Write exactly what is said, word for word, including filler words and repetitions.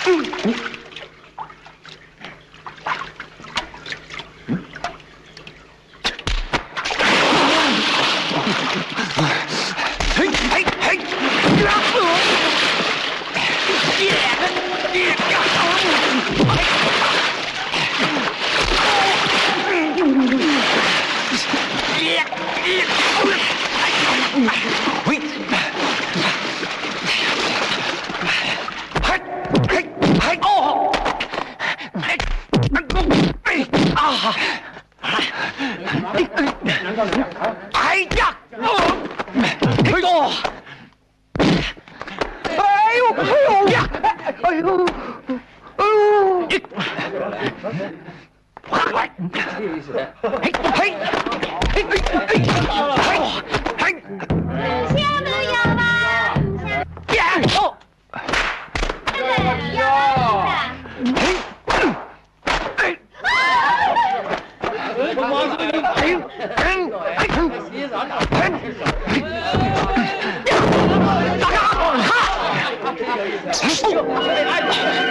哎呀！哎呦！哎呦！哎呦呀！哎呦！哎呦！快快！嘿嘿嘿嘿嘿！ 小朋友们， 呀！哦！大家好！